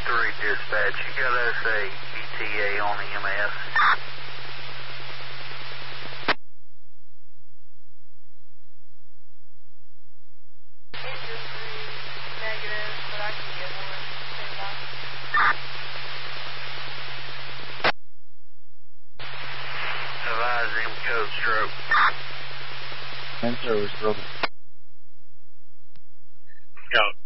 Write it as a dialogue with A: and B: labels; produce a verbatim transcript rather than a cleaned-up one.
A: three dispatch, you got us a E T A on E M S.
B: Negative, but I can get one.
A: Advise him code stroke.
C: And service, brother.
D: Scout